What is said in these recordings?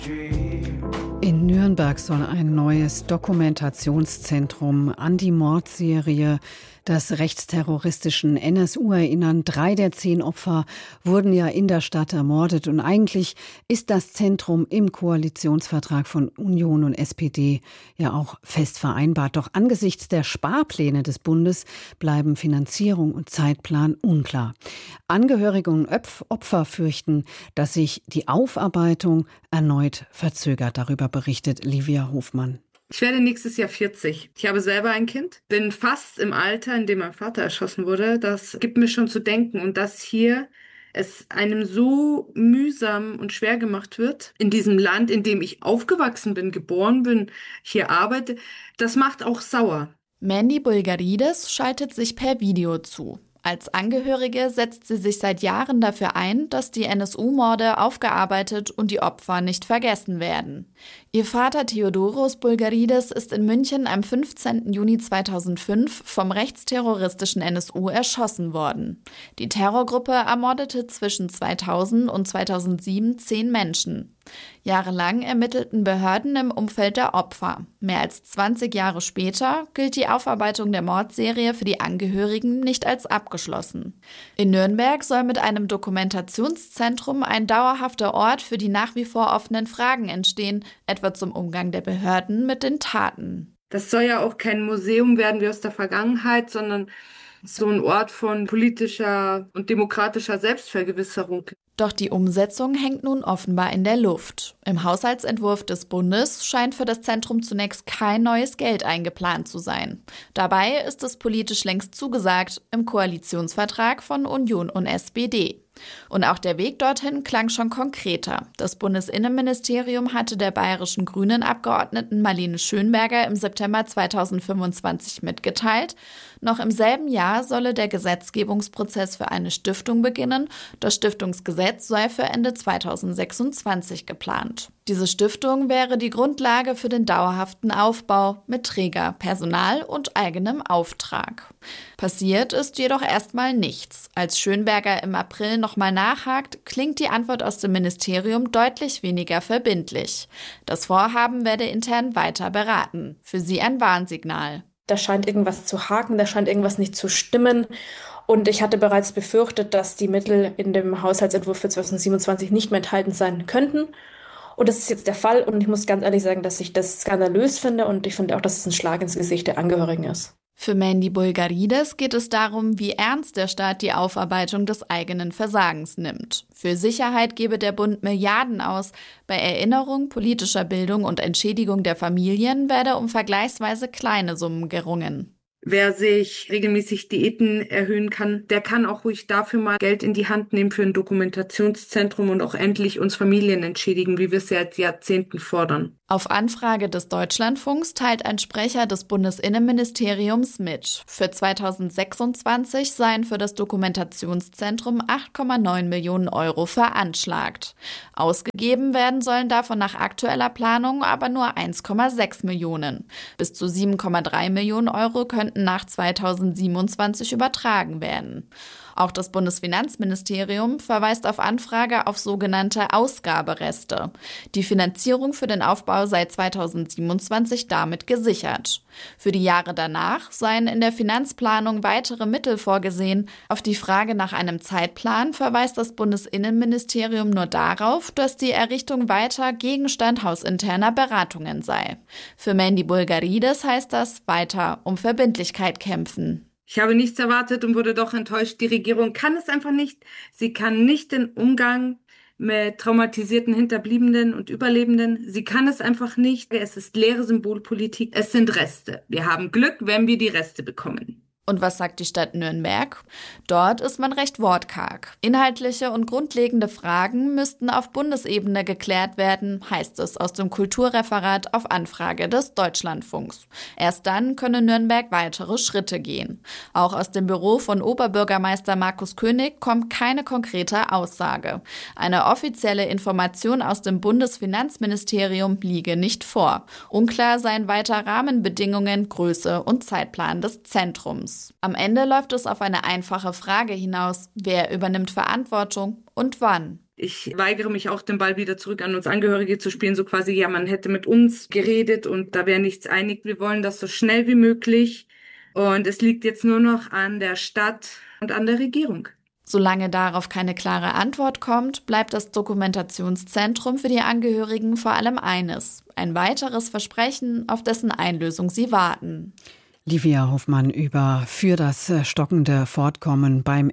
In Nürnberg soll ein neues Dokumentationszentrum an die Mordserie des rechtsterroristischen NSU erinnern. 3 der 10 Opfer wurden ja in der Stadt ermordet. Und eigentlich ist das Zentrum im Koalitionsvertrag von Union und SPD ja auch fest vereinbart. Doch angesichts der Sparpläne des Bundes bleiben Finanzierung und Zeitplan unklar. Angehörige und Opfer fürchten, dass sich die Aufarbeitung erneut verzögert. Darüber berichtet Livia Hofmann. Ich werde nächstes Jahr 40. Ich habe selber ein Kind, bin fast im Alter, in dem mein Vater erschossen wurde. Das gibt mir schon zu denken. Und dass hier es einem so mühsam und schwer gemacht wird, in diesem Land, in dem ich aufgewachsen bin, geboren bin, hier arbeite, das macht auch sauer. Mandy Bulgarides schaltet sich per Video zu. Als Angehörige setzt sie sich seit Jahren dafür ein, dass die NSU-Morde aufgearbeitet und die Opfer nicht vergessen werden. Ihr Vater Theodoros Bulgarides ist in München am 15. Juni 2005 vom rechtsterroristischen NSU erschossen worden. Die Terrorgruppe ermordete zwischen 2000 und 2007 10 Menschen. Jahrelang ermittelten Behörden im Umfeld der Opfer. Mehr als 20 Jahre später gilt die Aufarbeitung der Mordserie für die Angehörigen nicht als abgeschlossen. In Nürnberg soll mit einem Dokumentationszentrum ein dauerhafter Ort für die nach wie vor offenen Fragen entstehen, etwa zum Umgang der Behörden mit den Taten. Das soll ja auch kein Museum werden wie aus der Vergangenheit, sondern so ein Ort von politischer und demokratischer Selbstvergewisserung. Doch die Umsetzung hängt nun offenbar in der Luft. Im Haushaltsentwurf des Bundes scheint für das Zentrum zunächst kein neues Geld eingeplant zu sein. Dabei ist es politisch längst zugesagt im Koalitionsvertrag von Union und SPD. Und auch der Weg dorthin klang schon konkreter. Das Bundesinnenministerium hatte der bayerischen Grünen-Abgeordneten Marlene Schönberger im September 2025 mitgeteilt, noch im selben Jahr solle der Gesetzgebungsprozess für eine Stiftung beginnen. Das Stiftungsgesetz sei für Ende 2026 geplant. Diese Stiftung wäre die Grundlage für den dauerhaften Aufbau mit Träger, Personal und eigenem Auftrag. Passiert ist jedoch erstmal nichts. Als Schönberger im April nochmal nachhakt, klingt die Antwort aus dem Ministerium deutlich weniger verbindlich. Das Vorhaben werde intern weiter beraten. Für sie ein Warnsignal. Da scheint irgendwas zu haken, da scheint irgendwas nicht zu stimmen. Und ich hatte bereits befürchtet, dass die Mittel in dem Haushaltsentwurf für 2027 nicht mehr enthalten sein könnten. Und das ist jetzt der Fall. Und ich muss ganz ehrlich sagen, dass ich das skandalös finde. Und ich finde auch, dass es ein Schlag ins Gesicht der Angehörigen ist. Für Mandy Bulgarides geht es darum, wie ernst der Staat die Aufarbeitung des eigenen Versagens nimmt. Für Sicherheit gebe der Bund Milliarden aus. Bei Erinnerung, politischer Bildung und Entschädigung der Familien werde um vergleichsweise kleine Summen gerungen. Wer sich regelmäßig Diäten erhöhen kann, der kann auch ruhig dafür mal Geld in die Hand nehmen für ein Dokumentationszentrum und auch endlich uns Familien entschädigen, wie wir es seit Jahrzehnten fordern. Auf Anfrage des Deutschlandfunks teilt ein Sprecher des Bundesinnenministeriums mit. Für 2026 seien für das Dokumentationszentrum 8,9 Millionen Euro veranschlagt. Ausgegeben werden sollen davon nach aktueller Planung aber nur 1,6 Millionen. Bis zu 7,3 Millionen Euro könnten nach 2027 übertragen werden. Auch das Bundesfinanzministerium verweist auf Anfrage auf sogenannte Ausgabereste. Die Finanzierung für den Aufbau sei 2027 damit gesichert. Für die Jahre danach seien in der Finanzplanung weitere Mittel vorgesehen. Auf die Frage nach einem Zeitplan verweist das Bundesinnenministerium nur darauf, dass die Errichtung weiter Gegenstand hausinterner Beratungen sei. Für Mandy Bulgarides heißt das weiter um Verbindlichkeit kämpfen. Ich habe nichts erwartet und wurde doch enttäuscht. Die Regierung kann es einfach nicht. Sie kann nicht den Umgang mit traumatisierten Hinterbliebenen und Überlebenden. Sie kann es einfach nicht. Es ist leere Symbolpolitik. Es sind Reste. Wir haben Glück, wenn wir die Reste bekommen. Und was sagt die Stadt Nürnberg? Dort ist man recht wortkarg. Inhaltliche und grundlegende Fragen müssten auf Bundesebene geklärt werden, heißt es aus dem Kulturreferat auf Anfrage des Deutschlandfunks. Erst dann könne Nürnberg weitere Schritte gehen. Auch aus dem Büro von Oberbürgermeister Markus König kommt keine konkrete Aussage. Eine offizielle Information aus dem Bundesfinanzministerium liege nicht vor. Unklar seien weiter Rahmenbedingungen, Größe und Zeitplan des Zentrums. Am Ende läuft es auf eine einfache Frage hinaus: Wer übernimmt Verantwortung und wann? Ich weigere mich auch, den Ball wieder zurück an uns Angehörige zu spielen, so quasi, ja, man hätte mit uns geredet und da wäre nichts einig. Wir wollen das so schnell wie möglich und es liegt jetzt nur noch an der Stadt und an der Regierung. Solange darauf keine klare Antwort kommt, bleibt das Dokumentationszentrum für die Angehörigen vor allem eines: ein weiteres Versprechen, auf dessen Einlösung sie warten. Livia Hoffmann über für das stockende Fortkommen beim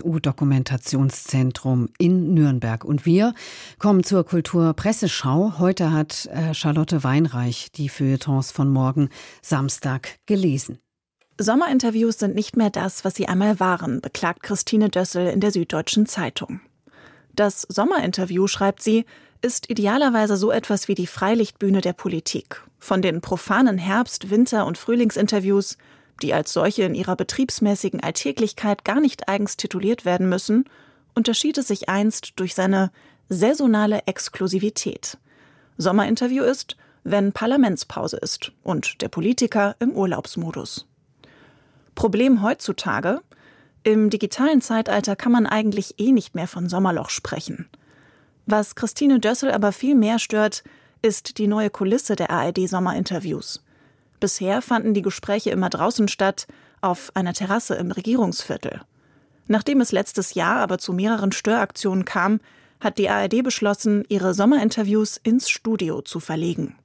NSU-Dokumentationszentrum in Nürnberg. Und wir kommen zur Kulturpresseschau. Heute hat Charlotte Weinreich die Feuilletons von morgen Samstag gelesen. Sommerinterviews sind nicht mehr das, was sie einmal waren, beklagt Christine Dössel in der Süddeutschen Zeitung. Das Sommerinterview, schreibt sie, ist idealerweise so etwas wie die Freilichtbühne der Politik. Von den profanen Herbst-, Winter- und Frühlingsinterviews, die als solche in ihrer betriebsmäßigen Alltäglichkeit gar nicht eigens tituliert werden müssen, unterschied es sich einst durch seine saisonale Exklusivität. Sommerinterview ist, wenn Parlamentspause ist und der Politiker im Urlaubsmodus. Problem heutzutage: Im digitalen Zeitalter kann man eigentlich nicht mehr von Sommerloch sprechen. Was Christine Dössel aber viel mehr stört, ist die neue Kulisse der ARD-Sommerinterviews. Bisher fanden die Gespräche immer draußen statt, auf einer Terrasse im Regierungsviertel. Nachdem es letztes Jahr aber zu mehreren Störaktionen kam, hat die ARD beschlossen, ihre Sommerinterviews ins Studio zu verlegen.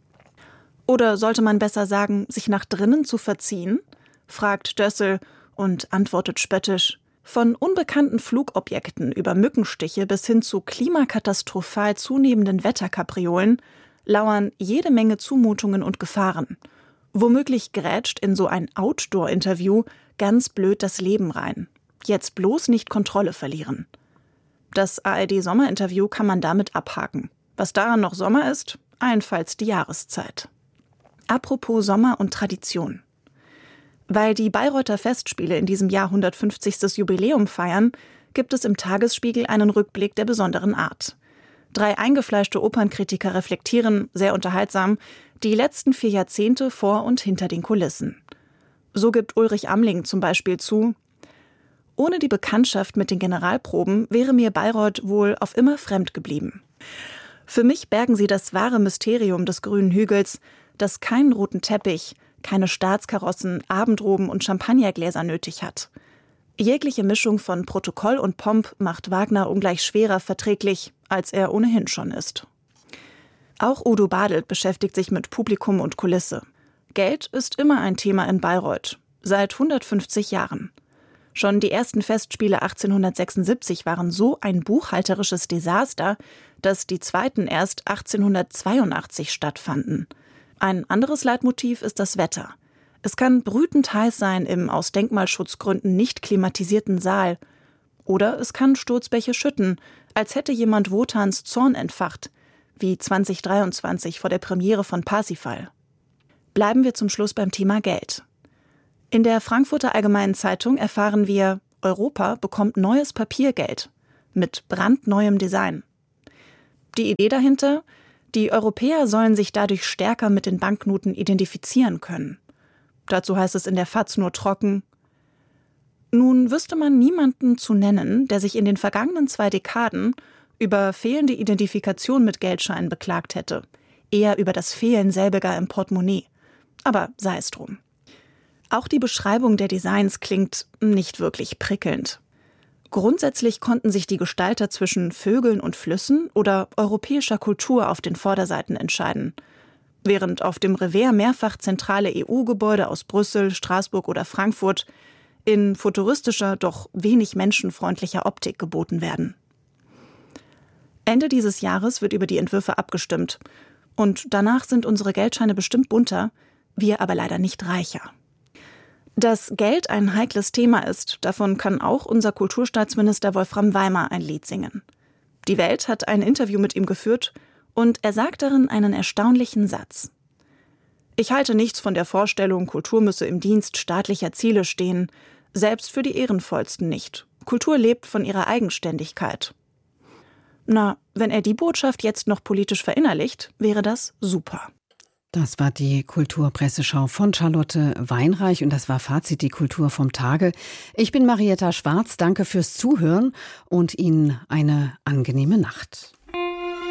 Oder sollte man besser sagen, sich nach drinnen zu verziehen? Fragt Dössel und antwortet spöttisch: Von unbekannten Flugobjekten über Mückenstiche bis hin zu klimakatastrophal zunehmenden Wetterkapriolen lauern jede Menge Zumutungen und Gefahren. Womöglich grätscht in so ein Outdoor-Interview ganz blöd das Leben rein. Jetzt bloß nicht Kontrolle verlieren. Das ARD-Sommerinterview kann man damit abhaken. Was daran noch Sommer ist? Allenfalls die Jahreszeit. Apropos Sommer und Tradition. Weil die Bayreuther Festspiele in diesem Jahr 150. Jubiläum feiern, gibt es im Tagesspiegel einen Rückblick der besonderen Art. 3 eingefleischte Opernkritiker reflektieren, sehr unterhaltsam, die letzten 4 Jahrzehnte vor und hinter den Kulissen. So gibt Ulrich Amling zum Beispiel zu: Ohne die Bekanntschaft mit den Generalproben wäre mir Bayreuth wohl auf immer fremd geblieben. Für mich bergen sie das wahre Mysterium des grünen Hügels, das keinen roten Teppich, keine Staatskarossen, Abendroben und Champagnergläser nötig hat. Jegliche Mischung von Protokoll und Pomp macht Wagner ungleich schwerer verträglich, als er ohnehin schon ist. Auch Udo Badelt beschäftigt sich mit Publikum und Kulisse. Geld ist immer ein Thema in Bayreuth, seit 150 Jahren. Schon die ersten Festspiele 1876 waren so ein buchhalterisches Desaster, dass die zweiten erst 1882 stattfanden. Ein anderes Leitmotiv ist das Wetter. Es kann brütend heiß sein im aus Denkmalschutzgründen nicht klimatisierten Saal. Oder es kann Sturzbäche schütten, als hätte jemand Wotans Zorn entfacht, wie 2023 vor der Premiere von Parsifal. Bleiben wir zum Schluss beim Thema Geld. In der Frankfurter Allgemeinen Zeitung erfahren wir, Europa bekommt neues Papiergeld mit brandneuem Design. Die Idee dahinter: Die Europäer sollen sich dadurch stärker mit den Banknoten identifizieren können. Dazu heißt es in der FAZ nur trocken: Nun wüsste man niemanden zu nennen, der sich in den vergangenen 2 Dekaden über fehlende Identifikation mit Geldscheinen beklagt hätte. Eher über das Fehlen selbiger im Portemonnaie. Aber sei es drum. Auch die Beschreibung der Designs klingt nicht wirklich prickelnd. Grundsätzlich konnten sich die Gestalter zwischen Vögeln und Flüssen oder europäischer Kultur auf den Vorderseiten entscheiden. Während auf dem Revers mehrfach zentrale EU-Gebäude aus Brüssel, Straßburg oder Frankfurt in futuristischer, doch wenig menschenfreundlicher Optik geboten werden. Ende dieses Jahres wird über die Entwürfe abgestimmt. Und danach sind unsere Geldscheine bestimmt bunter, wir aber leider nicht reicher. Dass Geld ein heikles Thema ist, davon kann auch unser Kulturstaatsminister Wolfram Weimar ein Lied singen. Die Welt hat ein Interview mit ihm geführt und er sagt darin einen erstaunlichen Satz. Ich halte nichts von der Vorstellung, Kultur müsse im Dienst staatlicher Ziele stehen, selbst für die Ehrenvollsten nicht. Kultur lebt von ihrer Eigenständigkeit. Na, wenn er die Botschaft jetzt noch politisch verinnerlicht, wäre das super. Das war die Kulturpresseschau von Charlotte Weinreich und das war Fazit die Kultur vom Tage. Ich bin Marietta Schwarz, danke fürs Zuhören und Ihnen eine angenehme Nacht.